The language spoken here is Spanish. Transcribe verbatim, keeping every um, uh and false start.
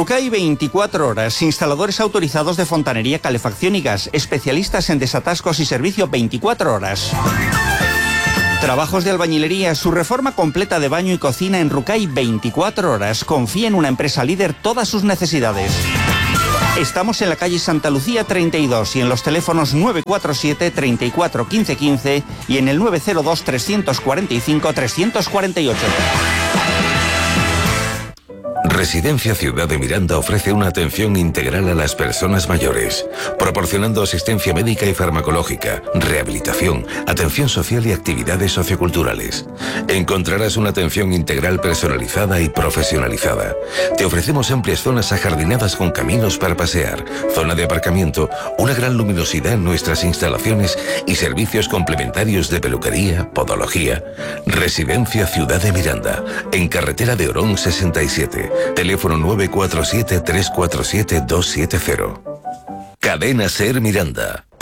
Rucay veinticuatro horas, instaladores autorizados de fontanería, calefacción y gas, especialistas en desatascos y servicio veinticuatro horas. Trabajos de albañilería, su reforma completa de baño y cocina en Rucay veinticuatro horas. Confía en una empresa líder todas sus necesidades. Estamos en la calle Santa Lucía treinta y dos y en los teléfonos nueve cuatro siete, treinta y cuatro, quince quince y en el nueve cero dos, trescientos cuarenta y cinco, trescientos cuarenta y ocho. Residencia Ciudad de Miranda ofrece una atención integral a las personas mayores, proporcionando asistencia médica y farmacológica, rehabilitación, atención social y actividades socioculturales. Encontrarás una atención integral personalizada y profesionalizada. Te ofrecemos amplias zonas ajardinadas con caminos para pasear, zona de aparcamiento, una gran luminosidad en nuestras instalaciones y servicios complementarios de peluquería, podología. Residencia Ciudad de Miranda, en carretera de Orón sesenta y siete. Teléfono nueve cuatro siete, tres cuatro siete, dos siete cero. Cadena Ser Miranda.